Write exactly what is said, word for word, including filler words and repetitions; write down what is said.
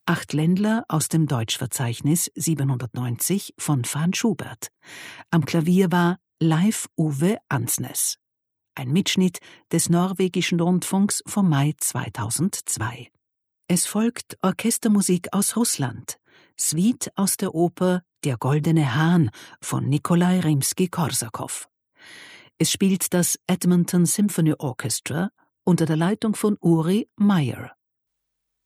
Acht Ländler aus dem Deutschverzeichnis siebenhundertneunzig von Franz Schubert. Am Klavier war Leif Uwe Ansnes. Ein Mitschnitt des norwegischen Rundfunks vom Mai zweitausendzwei. Es folgt Orchestermusik aus Russland, Suite aus der Oper Der goldene Hahn von Nikolai Rimski-Korsakow. Es spielt das Edmonton Symphony Orchestra unter der Leitung von Uri Meyer.